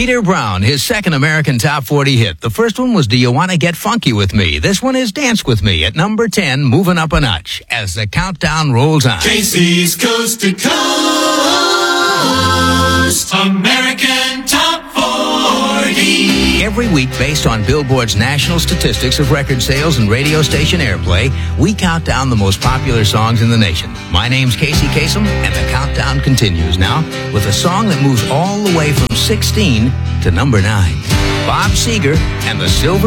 Peter Brown, his second American Top 40 hit. The first one was Do You Want to Get Funky With Me? This one is Dance With Me at number 10, moving up a notch as the countdown rolls on. Casey's Coast to Coast, American Top 40. Every week, based on Billboard's national statistics of record sales and radio station airplay, we count down the most popular songs in the nation. My name's Casey Kasem, and the countdown continues now with a song that moves all the way from 16 to number 9. Bob Seger and the Silver